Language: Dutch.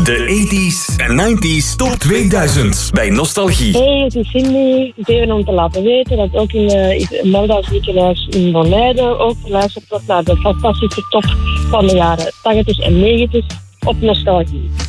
De 80s en 90s top 2000 bij Nostalgie. Hey, het is Cindy. Het is even om te laten weten dat ook in het Melda ziekenhuis in Van Leiden ook geluisterd wordt naar de fantastische top van de jaren 80 en 90 op Nostalgie.